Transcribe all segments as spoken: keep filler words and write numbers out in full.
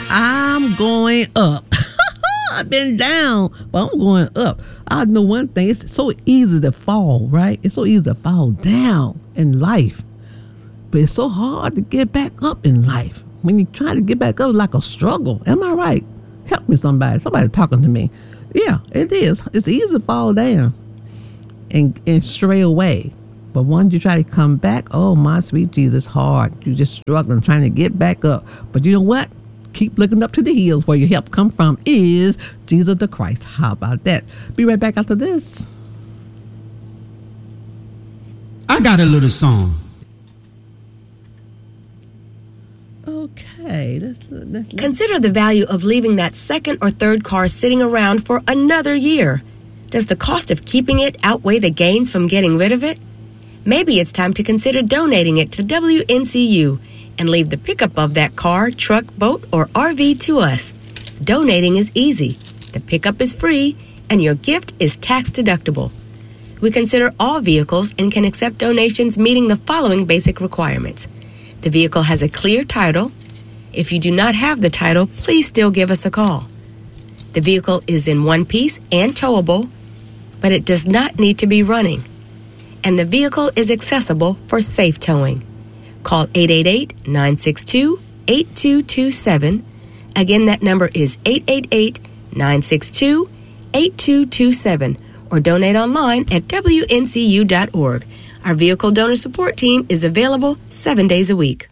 I'm going up. I've been down, but I'm going up. I know one thing. It's so easy to fall, right? It's so easy to fall down in life. But it's so hard to get back up in life. When you try to get back up, it's like a struggle. Am I right? Help me, somebody. Somebody talking to me. Yeah, it is. It's easy to fall down and, and stray away. But once you try to come back, oh, my sweet Jesus, hard. You're just struggling, trying to get back up. But you know what? Keep looking up to the hills where your help come from is Jesus the Christ. How about that? Be right back after this. I got a little song. Okay. Let's, let's, let's. Consider the value of leaving that second or third car sitting around for another year. Does the cost of keeping it outweigh the gains from getting rid of it? Maybe it's time to consider donating it to W N C U and leave the pickup of that car, truck, boat, or R V to us. Donating is easy. The pickup is free, and your gift is tax deductible. We consider all vehicles and can accept donations meeting the following basic requirements. The vehicle has a clear title. If you do not have the title, please still give us a call. The vehicle is in one piece and towable, but it does not need to be running. And the vehicle is accessible for safe towing. Call eight eight eight, nine six two, eight two two seven. Again, that number is eight eight eight, nine six two, eight two two seven. Or donate online at W N C U dot org. Our vehicle donor support team is available seven days a week.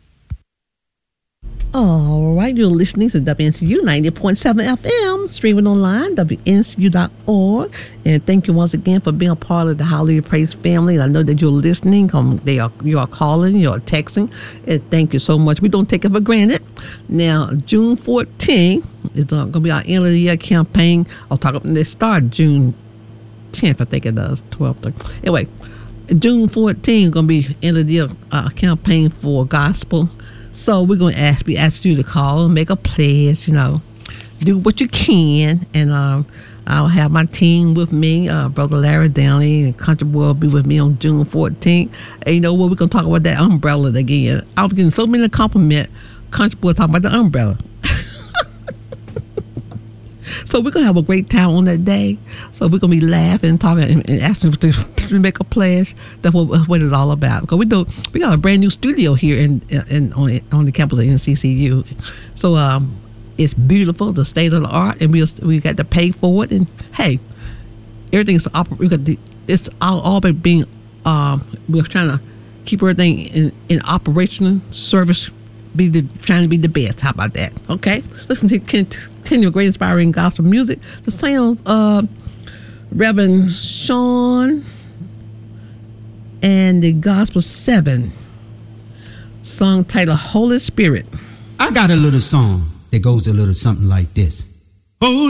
All right, you're listening to W N C U ninety point seven F M, streaming online, W N C U dot org. And thank you once again for being a part of the Hallelujah Praise family. I know that you're listening. Um, they are, you are calling, you are texting. And thank you so much. We don't take it for granted. Now, June fourteenth is uh, going to be our end of the year campaign. I'll talk about this start June tenth, I think it does, twelfth. Anyway, June fourteenth is going to be end of the year uh, campaign for gospel. So we're going to ask, we ask you to call and make a pledge, you know, do what you can. And um, I'll have my team with me, uh, Brother Larry Downey and Country Boy will be with me on June fourteenth. And you know what, we're going to talk about that umbrella again. I was getting so many compliments, Country Boy talking about the umbrella. So we're going to have a great time on that day. So we're going to be laughing and talking and, and asking to, to make a pledge. That's what, what it's all about. Because we do, we got a brand new studio here in, in on, on the campus of N C C U. So um, it's beautiful, the state of the art, and we we got to pay for it. And hey, everything's oper- we got the, it's all, all by being um, we're trying to keep everything in, in operational service. Be the, trying to be the best. How about that? Okay, let's continue, continue great inspiring gospel music. The sounds of Reverend Sean and the Gospel Seven, song titled Holy Spirit. I got a little song that goes a little something like this. Holy